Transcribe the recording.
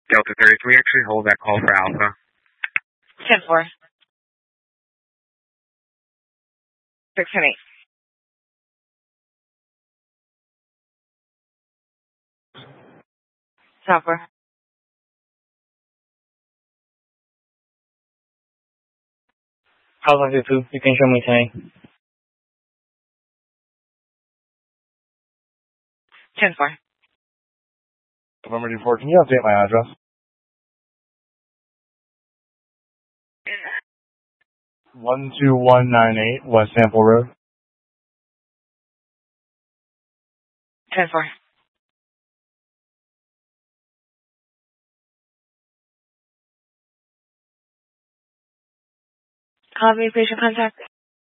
Delta 30, can we actually hold that call for Alpha? 10-4. 6-8. Software. Alpha 2, you can show me today. 10-4. November 4, can you update my address? 12198 West Sample Road. 10-4. Call me, patient contact.